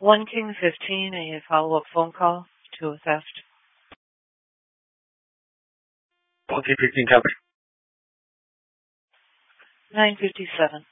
1 King 15, a follow-up phone call to a theft. 1 King 15 coverage. 957.